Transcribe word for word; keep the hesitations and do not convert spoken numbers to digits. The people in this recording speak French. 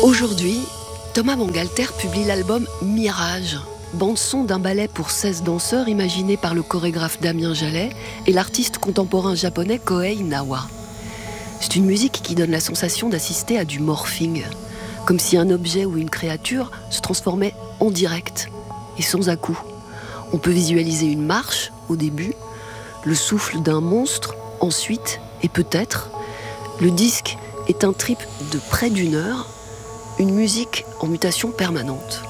Aujourd'hui, Thomas Bangalter publie l'album Mirage, bande-son d'un ballet pour seize danseurs imaginé par le chorégraphe Damien Jallet et l'artiste contemporain japonais Kohei Nawa. C'est une musique qui donne la sensation d'assister à du morphing, comme si un objet ou une créature se transformait en direct et sans à-coup. On peut visualiser une marche au début, le souffle d'un monstre ensuite, et peut-être, le disque est un trip de près d'une heure, une musique en mutation permanente.